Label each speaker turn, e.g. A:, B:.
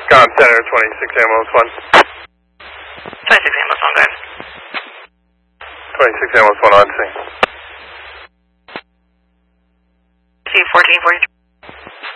A: Scott Center, 26 Ambulance 1.
B: 26 Ambulance 1, guys.
A: 26 Ambulance 1 on scene.
B: See 1442.